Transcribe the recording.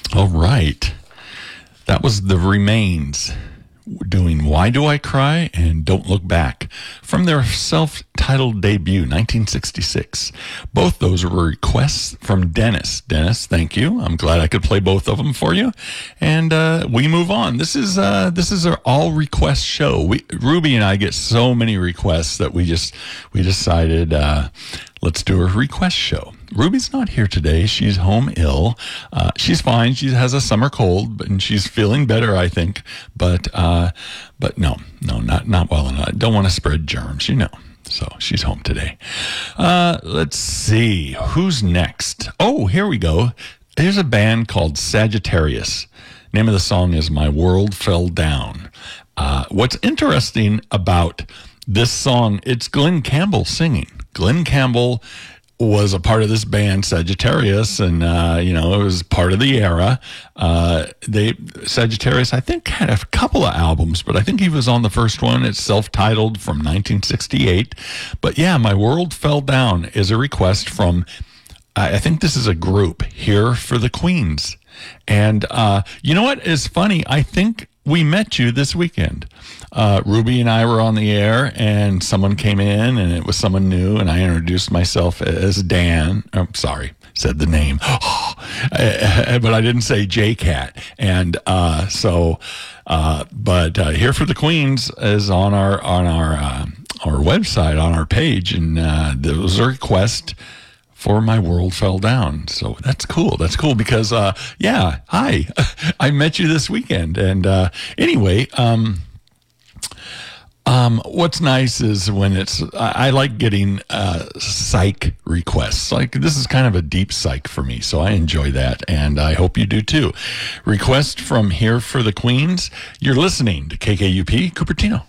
All right. That was The Remains doing Why Do I Cry and Don't Look Back from their self-titled debut, 1966. Both those were requests from Dennis. Dennis, thank you. I'm glad I could play both of them for you. And we move on. This is our all request show. Ruby and I get so many requests that we decided let's do a request show. Ruby's not here today. She's home ill. She's fine. She has a summer cold, and she's feeling better, I think. But no, not well enough. I don't want to spread germs, So she's home today. Let's see. Who's next? Oh, here we go. Here's a band called Sagittarius. Name of the song is My World Fell Down. What's interesting about this song, it's Glenn Campbell singing. Glenn Campbell was a part of this band, Sagittarius, and, it was part of the era. Sagittarius, I think, had a couple of albums, but I think he was on the first one. It's self-titled from 1968. But yeah, My World Fell Down is a request from, I think this is a group, Here for the Queens. And you know what is funny? I think we met you this weekend. Ruby and I were on the air, and someone came in, and it was someone new, and I introduced myself as Dan. I'm sorry, said the name, but I didn't say J-Cat. And but Here for the Queens is on our website, on our page, and there was a request for My World Fell Down. So that's cool. That's cool because, hi, I met you this weekend. And anyway, what's nice is when I like getting psych requests. Like, this is kind of a deep psych for me, so I enjoy that, and I hope you do too. Request from Here for the Queens. You're listening to KKUP Cupertino.